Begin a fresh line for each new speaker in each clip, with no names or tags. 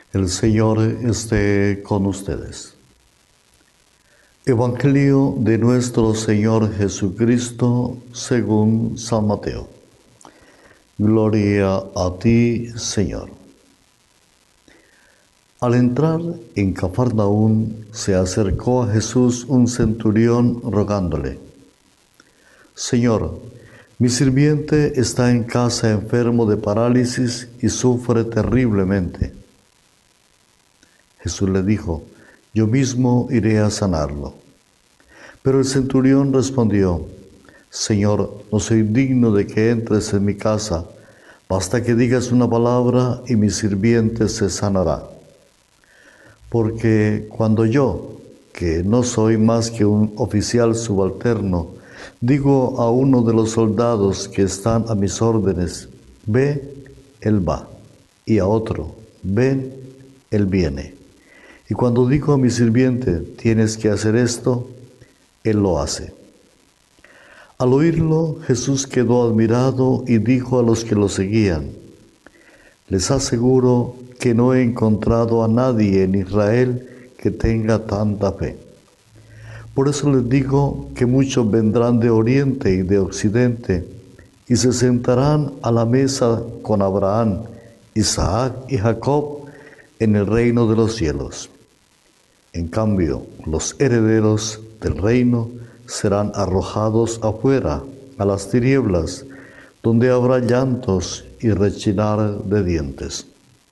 El Señor esté con ustedes. Evangelio de nuestro Señor Jesucristo según San Mateo. Gloria a ti, Señor. Al entrar en Cafarnaún, se acercó a Jesús un centurión rogándole: Señor, mi sirviente está en casa enfermo de parálisis y sufre terriblemente. Jesús le dijo: yo mismo iré a sanarlo. Pero el centurión respondió: Señor, no soy digno de que entres en mi casa. Basta que digas una palabra y mi sirviente se sanará. Porque cuando yo, que no soy más que un oficial subalterno, digo a uno de los soldados que están a mis órdenes, ve, él va, y a otro, ven, él viene. Y cuando digo a mi sirviente, tienes que hacer esto, él lo hace. Al oírlo, Jesús quedó admirado y dijo a los que lo seguían: les aseguro que no he encontrado a nadie en Israel que tenga tanta fe. Por eso les digo que muchos vendrán de oriente y de occidente y se sentarán a la mesa con Abraham, Isaac y Jacob en el reino de los cielos. En cambio, los herederos del reino serán arrojados afuera, a las tinieblas, donde habrá llantos y rechinar de dientes.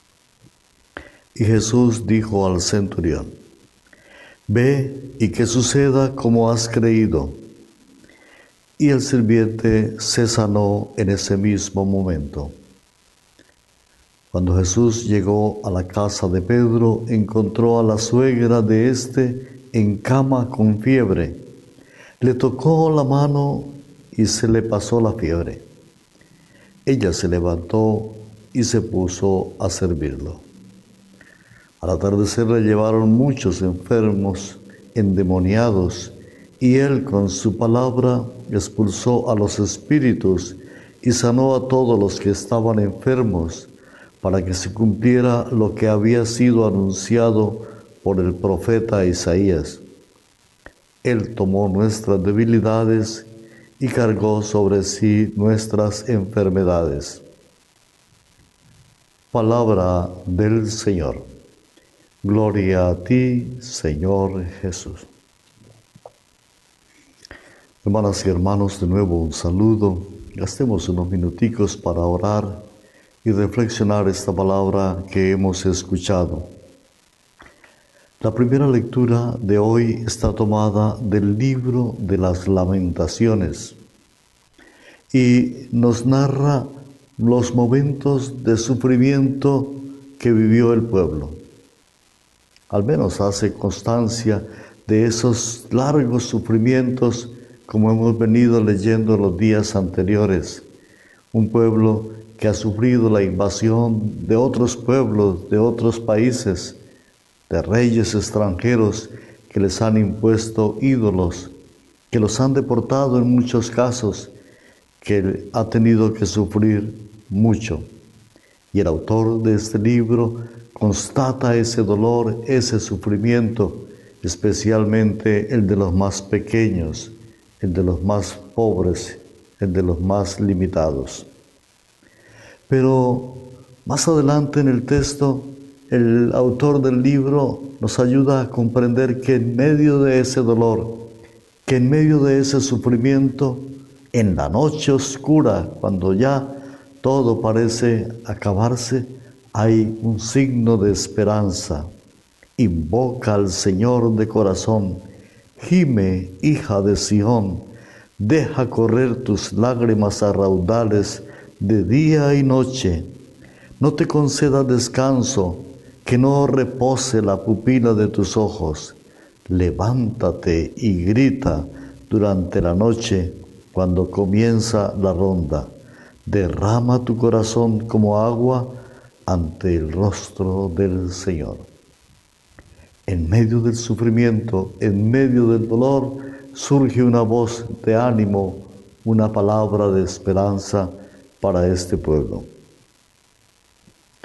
Y Jesús dijo al centurión: ve y que suceda como has creído. Y el sirviente se sanó en ese mismo momento. Cuando Jesús llegó a la casa de Pedro, encontró a la suegra de éste en cama con fiebre. Le tocó la mano y se le pasó la fiebre. Ella se levantó y se puso a servirlo. Al atardecer le llevaron muchos enfermos, endemoniados, y él con su palabra expulsó a los espíritus y sanó a todos los que estaban enfermos, para que se cumpliera lo que había sido anunciado por el profeta Isaías. Él tomó nuestras debilidades y cargó sobre sí nuestras enfermedades. Palabra del Señor. Gloria a ti, Señor Jesús. Hermanas y hermanos, de nuevo un saludo. Gastemos unos minuticos para orar y reflexionar esta palabra que hemos escuchado. La primera lectura de hoy está tomada del libro de las Lamentaciones y nos narra los momentos de sufrimiento que vivió el pueblo. Al menos hace constancia de esos largos sufrimientos, como hemos venido leyendo los días anteriores. Un pueblo que ha sufrido la invasión de otros pueblos, de otros países, de reyes extranjeros que les han impuesto ídolos, que los han deportado en muchos casos, que ha tenido que sufrir mucho. Y el autor de este libro constata ese dolor, ese sufrimiento, especialmente el de los más pequeños, el de los más pobres, el de los más limitados. Pero más adelante en el texto, el autor del libro nos ayuda a comprender que en medio de ese dolor, que en medio de ese sufrimiento, en la noche oscura, cuando ya todo parece acabarse, hay un signo de esperanza. Invoca al Señor de corazón, gime, hija de Sión, deja correr tus lágrimas a raudales de día y noche. No te conceda descanso, que no repose la pupila de tus ojos. Levántate y grita durante la noche cuando comienza la ronda. Derrama tu corazón como agua ante el rostro del Señor. En medio del sufrimiento, en medio del dolor, surge una voz de ánimo, una palabra de esperanza para este pueblo.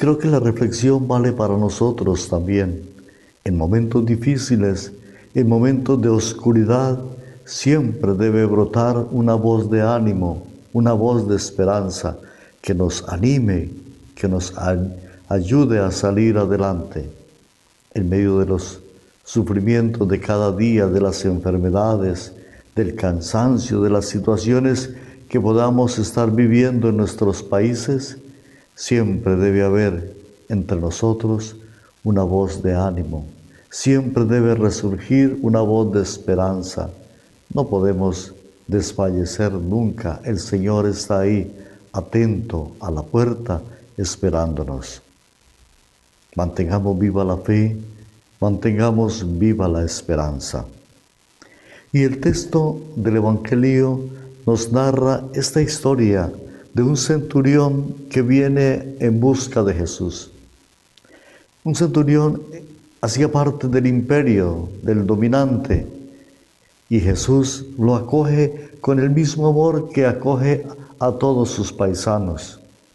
Creo que la reflexión vale para nosotros también. En momentos difíciles, en momentos de oscuridad, siempre debe brotar una voz de ánimo, una voz de esperanza que nos anime, que nos ayude a salir adelante en medio de los sufrimientos de cada día, de las enfermedades, del cansancio, de las situaciones que podamos estar viviendo en nuestros países. Siempre debe haber entre nosotros una voz de ánimo. Siempre debe resurgir una voz de esperanza. No podemos desfallecer nunca. El Señor está ahí, atento a la puerta, esperándonos. Mantengamos viva la fe, mantengamos viva la esperanza. Y el texto del Evangelio nos narra esta historia de un centurión que viene en busca de Jesús. Un centurión hacía parte del imperio, del dominante, y Jesús lo acoge con el mismo amor que acoge a todos sus paisanos.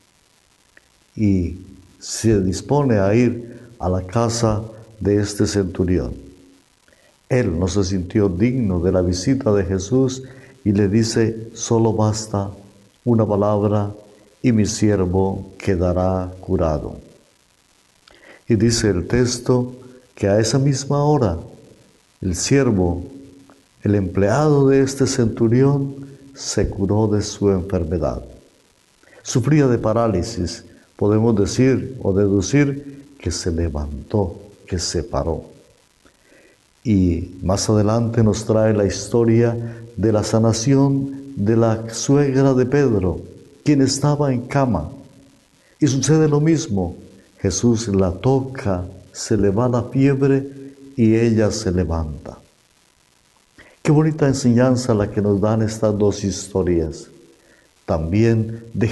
Y se dispone a ir a la casa de este centurión. Él no se sintió digno de la visita de Jesús y le dice: solo basta una palabra y mi siervo quedará curado. Y dice el texto que a esa misma hora el siervo, el empleado de este centurión, se curó de su enfermedad. Sufría de parálisis, podemos decir o deducir que se levantó, que se paró. Y más adelante nos trae la historia de la sanación de la suegra de Pedro, quien estaba en cama. Y sucede lo mismo. Jesús la toca, se le va la fiebre y ella se levanta. Qué bonita enseñanza la que nos dan estas dos historias. También de